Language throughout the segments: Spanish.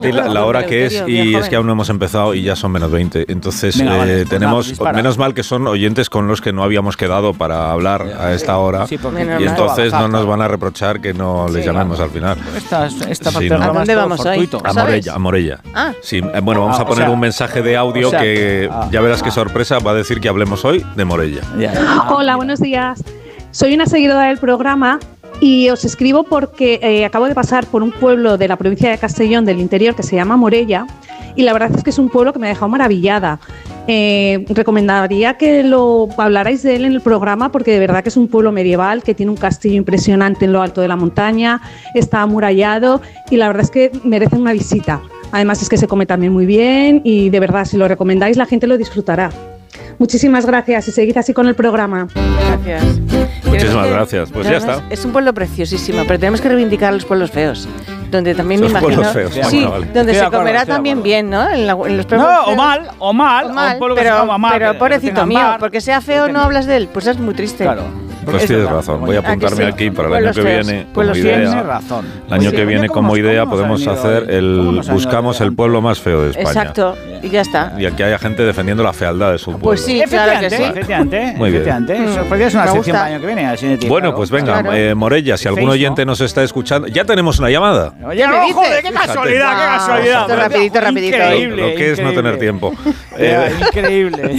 La hora que es, y es que aún no hemos empezado y ya son menos 20. Entonces, tenemos, menos mal que son oyentes con los que no habíamos quedado para hablar a esta hora. Sí, y entonces no nos van a reprochar que no les llamemos al final. ¿A dónde vamos hoy? A Morella. Sí, bueno, vamos a poner un mensaje de audio que ya verás qué sorpresa va a decir que hablemos hoy de Morella. Hola, buenos días. Soy una seguidora del programa y os escribo porque acabo de pasar por un pueblo de la provincia de Castellón del interior que se llama Morella, y la verdad es que es un pueblo que me ha dejado maravillada. Recomendaría que lo hablarais de él en el programa, porque de verdad que es un pueblo medieval que tiene un castillo impresionante en lo alto de la montaña, está amurallado y la verdad es que merece una visita. Además es que se come también muy bien y de verdad, si lo recomendáis, la gente lo disfrutará. Muchísimas gracias y seguid así con el programa. Gracias. Muchísimas gracias. Pues ya está. Es un pueblo preciosísimo, pero tenemos que reivindicar los pueblos feos. Donde también me imagino. Pueblos feos. Sí, bueno, vale. Donde se comerá también bien, ¿no? En los pueblos feos. O mal. Pero pobrecito mío, porque sea feo no hablas de él. Pues es muy triste. Claro. Pues tienes razón. Voy a apuntarme aquí para el año que viene. Como idea. El año que viene, como idea, podemos hacer buscamos el pueblo más feo de España. Exacto. Y ya está. Y aquí haya gente defendiendo la fealdad de su pueblo. Pues sí, claro que sí. Efectivamente. Muy bien. Eso podría ser una sección para el año que viene. Bueno, pues venga, Morella, si algún oyente nos está escuchando. Ya tenemos una llamada. Oye, joder, qué casualidad. Rapidito. Increíble. Lo que es no tener tiempo. Increíble.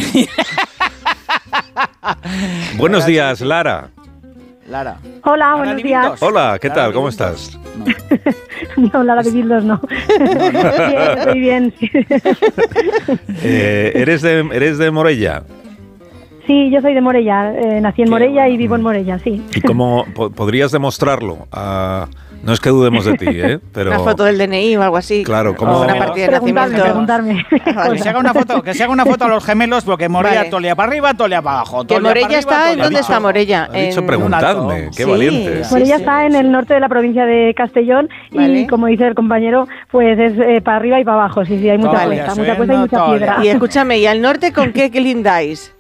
Buenos días, Lara. Hola, buenos días. Hola, ¿qué tal? ¿Cómo estás? No, Lara de Bildos no. Bien, estoy bien. ¿Eres de Morella? Sí, yo soy de Morella. Nací en Morella y vivo en Morella, sí. ¿Y cómo podrías demostrarlo? No es que dudemos de ti, pero una foto del DNI o algo así. Claro, como una partida de nacimiento. Preguntarme. Vale. Que se haga una foto a los gemelos, porque Morella tolea para arriba, tolea para abajo. Que Morella está, ¿en dónde está Morella? Ha dicho preguntadme, qué valiente. Morella está en el norte de la provincia de Castellón y, como dice el compañero, pues es para arriba y para abajo. Sí, hay mucha cuesta y mucha piedra. Y escúchame, ¿y al norte con qué lindáis?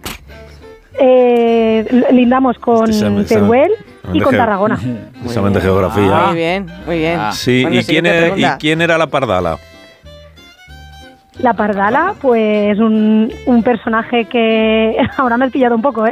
Lindamos con Teruel y con Tarragona. Examen de geografía. Muy bien. Sí, bueno, ¿y quién era la Pardala? La Pardala, pues un personaje que ahora me has pillado un poco,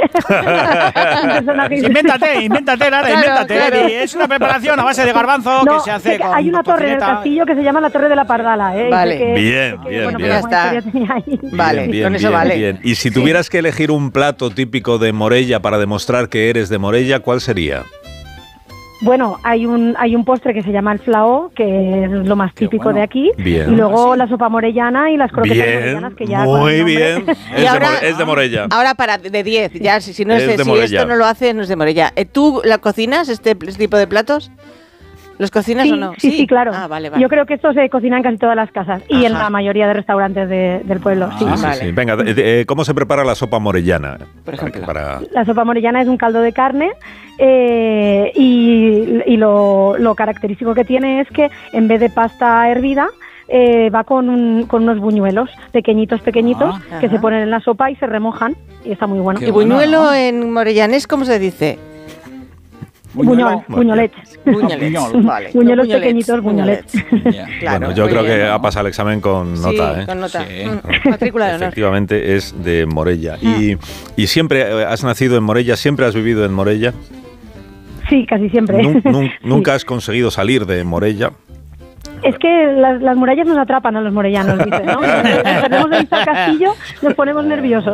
Invéntate, Lara, invéntate. Claro. Es una preparación a base de garbanzo que se hace con. Hay una torre en el castillo que se llama la Torre de la Pardala, Vale. Bien. Ya está. Vale, bien, con eso vale. Bien. Y si tuvieras que elegir un plato típico de Morella para demostrar que eres de Morella, ¿cuál sería? Bueno, hay un postre que se llama el flaó, que es lo más típico de aquí. Bien. Y luego la sopa morellana y las croquetas morellanas, que ya muy bien. Es de Morella. Ahora de 10, ya si esto no lo hace, no es de Morella. ¿Tú la cocinas, este tipo de platos? ¿Los cocinas o no? Sí, claro. Vale. Yo creo que esto se cocina en casi todas las casas y en la mayoría de restaurantes del pueblo. Sí. Venga, ¿cómo se prepara la sopa morellana? Por ejemplo. La sopa morellana es un caldo de carne y lo característico que tiene es que en vez de pasta hervida, va con unos buñuelos pequeñitos que se ponen en la sopa y se remojan y está muy bueno. ¿Y buñuelo en morellanés cómo se dice? Buñolets. Vale. Buñuelos pequeñitos, buñolets. Claro, bueno, yo creo que ha pasado el examen con nota. Con nota. Matrícula de honor. Efectivamente es de Morella. ¿Y siempre has nacido en Morella? ¿Siempre has vivido en Morella? Sí, casi siempre. ¿Nunca has conseguido salir de Morella? Es que las murallas nos atrapan a los morellanos, dice, ¿no? Cuando tenemos de vista el castillo, nos ponemos nerviosos.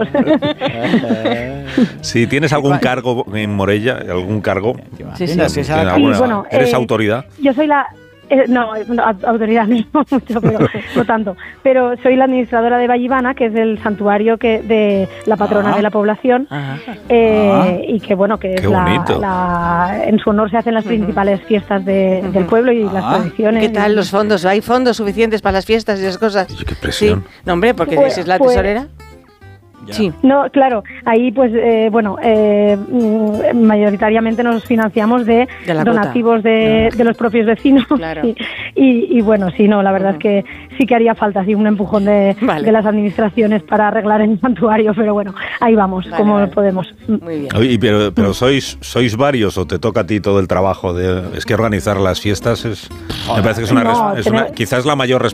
Si tienes algún cargo en Morella, algún cargo. Sí. ¿Eres autoridad? Yo soy la... No, autoridad no mucho, pero no tanto. Pero soy la administradora de Vallivana, que es el santuario de la patrona de la población, y que bueno, que es en su honor se hacen las principales fiestas del pueblo y las tradiciones. ¿Qué tal los fondos? ¿Hay fondos suficientes para las fiestas y esas cosas? Qué presión. Sí. No, hombre, porque es la tesorera. Ya. Sí. No, claro, ahí pues mayoritariamente nos financiamos de donativos de los propios vecinos. Claro. Y bueno, sí, no, la verdad es que sí que haría falta así un empujón de las administraciones para arreglar el santuario, pero bueno, ahí vamos, como podemos. Muy bien. Oye, pero ¿sois varios o te toca a ti todo el trabajo? Es que organizar las fiestas me parece que es quizás la mayor responsabilidad